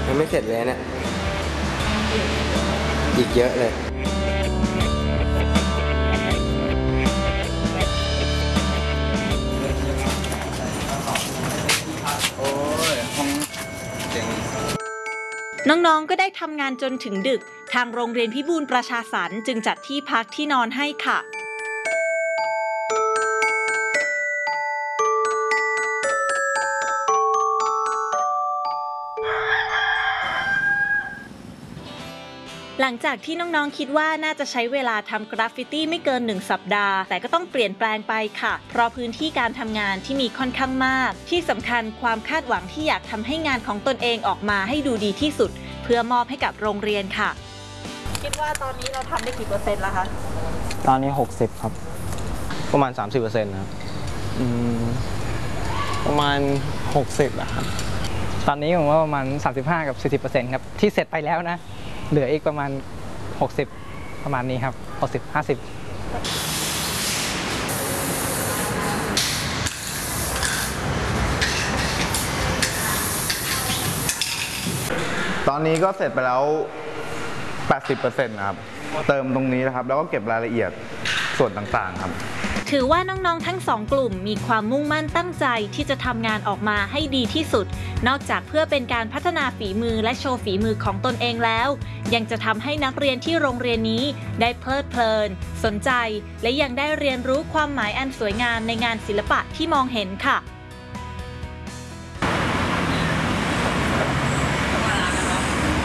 ยังไม่เสร็จเลยเนี่ยอีกเยอะเลยน้องๆก็ได้ทำงานจนถึงดึกทางโรงเรียนพิบูลประชาสรรค์จึงจัดที่พักที่นอนให้ค่ะหลังจากที่น้องๆคิดว่าน่าจะใช้เวลาทำกราฟฟิตี้ไม่เกิน1 สัปดาห์แต่ก็ต้องเปลี่ยนแปลงไปค่ะเพราะพื้นที่การทำงานที่มีค่อนข้างมากที่สำคัญความคาดหวังที่อยากทำให้งานของตนเองออกมาให้ดูดีที่สุดเพื่อมอบให้กับโรงเรียนค่ะคิดว่าตอนนี้เราทำได้กี่เปอร์เซ็นต์แล้วคะตอนนี้60ครับประมาณ 30%นะครับประมาณ60นะครับตอนนี้ผมว่าประมาณ35 กับ 40%ครับที่เสร็จไปแล้วนะเหลืออีกประมาณ60ประมาณนี้ครับ60-50 ตอนนี้ก็เสร็จไปแล้ว 80% นะครับเติมตรงนี้นะครับแล้วก็เก็บรายละเอียดส่วนต่างๆครับถือว่าน้องๆทั้ง2 กลุ่มมีความมุ่งมั่นตั้งใจที่จะทำงานออกมาให้ดีที่สุดนอกจากเพื่อเป็นการพัฒนาฝีมือและโชว์ฝีมือของตนเองแล้วยังจะทำให้นักเรียนที่โรงเรียนนี้ได้เพลิดเพลินสนใจและยังได้เรียนรู้ความหมายอันสวยงามในงานศิลปะที่มองเห็นค่ะ